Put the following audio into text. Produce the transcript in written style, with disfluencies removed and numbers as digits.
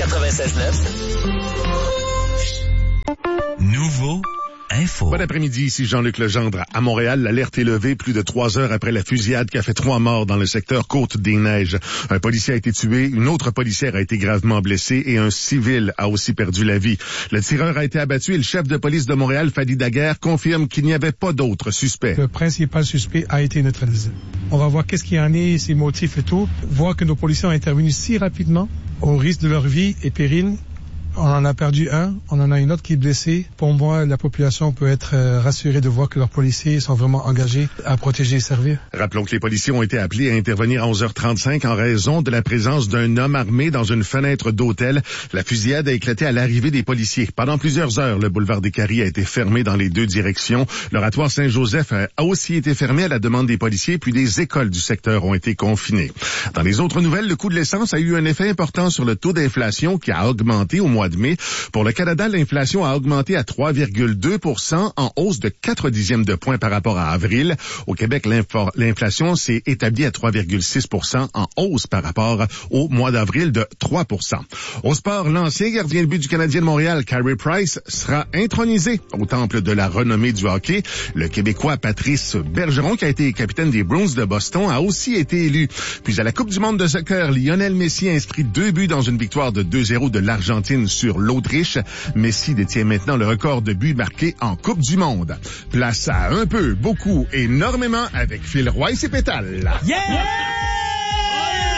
Nouveau info. Bon après-midi, ici Jean-Luc Legendre. À Montréal, l'alerte est levée plus de 3 heures après la fusillade qui a fait 3 morts dans le secteur Côte-des-Neiges. Un policier a été tué, une autre policière a été gravement blessée et un civil a aussi perdu la vie. Le tireur a été abattu et le chef de police de Montréal, Fadi Daguerre, confirme qu'il n'y avait pas d'autres suspects. Le principal suspect a été neutralisé. On va voir qu'est-ce qu'il y en est, ses motifs et tout. Voir que nos policiers ont intervenu si rapidement, au risque de leur vie et péril. On en a perdu un, on en a une autre qui est blessée. Pour moi, la population peut être rassurée de voir que leurs policiers sont vraiment engagés à protéger et servir. Rappelons que les policiers ont été appelés à intervenir à 11h35 en raison de la présence d'un homme armé dans une fenêtre d'hôtel. La fusillade a éclaté à l'arrivée des policiers. Pendant plusieurs heures, le boulevard des Caries a été fermé dans les deux directions. L'oratoire Saint-Joseph a aussi été fermé à la demande des policiers, puis des écoles du secteur ont été confinées. Dans les autres nouvelles, le coût de l'essence a eu un effet important sur le taux d'inflation qui a augmenté au mois de mai. Pour le Canada, l'inflation a augmenté à 3,2 % en hausse de 0,4 de point par rapport à avril. Au Québec, l'inflation s'est établie à 3,6 % en hausse par rapport au mois d'avril de 3 %. Au sport, l'ancien gardien de but du Canadien de Montréal, Carey Price, sera intronisé au temple de la renommée du hockey. Le Québécois Patrice Bergeron, qui a été capitaine des Bruins de Boston, a aussi été élu. Puis à la Coupe du monde de soccer, Lionel Messi a inscrit 2 buts dans une victoire de 2-0 de l'Argentine sur l'Autriche. Messi détient maintenant le record de buts marqués en Coupe du monde. Place à un peu, beaucoup, énormément avec Phil Roy et ses pétales. Yeah!